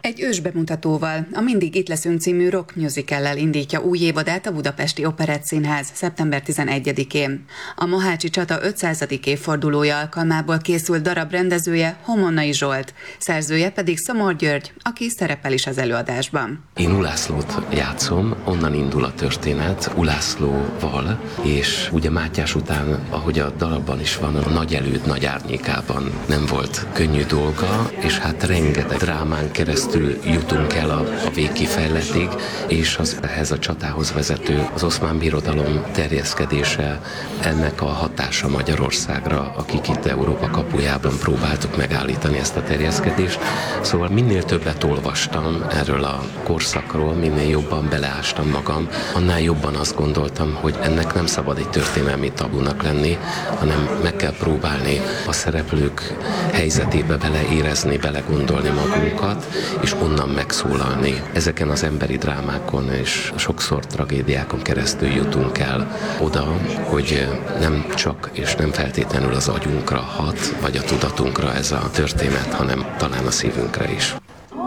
Egy ősbemutatóval, a Mindig itt leszünk című rock musicallel indítja új évadát a Budapesti Operett Színház szeptember 11-én. A Mohácsi csata 500. évfordulója alkalmából készült darab rendezője Homonnai Zsolt, szerzője pedig Szomor György, aki szerepel is az előadásban. Én Ulászlót játszom, onnan indul a történet Ulászlóval, és ugye Mátyás után, ahogy a darabban is van, a nagy előd nagy árnyékában nem volt könnyű dolga, és hát rengeteg drámán keresztül jutunk el a végkifejletig, és ehhez a csatához vezető az Oszmán Birodalom terjeszkedése, ennek a hatása Magyarországra, akik itt Európa kapujában próbáltuk megállítani ezt a terjeszkedést. Szóval minél többet olvastam erről a korszakról, minél jobban beleástam magam, annál jobban azt gondoltam, hogy ennek nem szabad egy történelmi tabunak lenni, hanem meg kell próbálni a szereplők helyzetébe beleérezni, belegondolni magunkat, és onnan megszólalni. Ezeken az emberi drámákon és sokszor tragédiákon keresztül jutunk el oda, hogy nem csak és nem feltétlenül az agyunkra hat, vagy a tudatunkra ez a történet, hanem talán a szívünkre is.